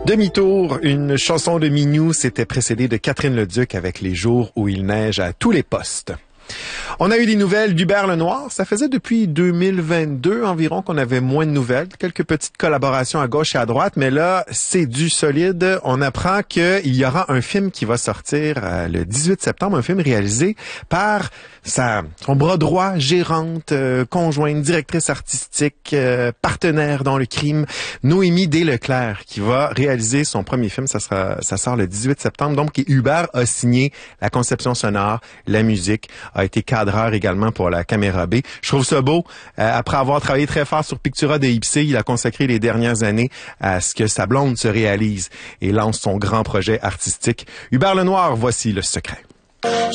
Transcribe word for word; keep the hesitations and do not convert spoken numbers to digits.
Demi-tour, une chanson de Minou, s'était précédée de Catherine Leduc avec Les jours où il neige à tous les postes. On a eu des nouvelles d'Hubert Lenoir. Ça faisait depuis deux mille vingt-deux environ qu'on avait moins de nouvelles. Quelques petites collaborations à gauche et à droite, mais là, c'est du solide. On apprend qu'il y aura un film qui va sortir euh, le dix-huit septembre, un film réalisé par sa, son bras droit, gérante, euh, conjointe, directrice artistique, euh, partenaire dans le crime, Noémie Desleclerc, qui va réaliser son premier film. Ça sera, ça sort le dix-huit septembre. Donc, Hubert a signé la conception sonore, la musique, a été cadreur également pour la caméra B. Je trouve ça beau. Euh, après avoir travaillé très fort sur Pictura de Ipsy, il a consacré les dernières années à ce que sa blonde se réalise et lance son grand projet artistique. Hubert Lenoir, voici Le Secret.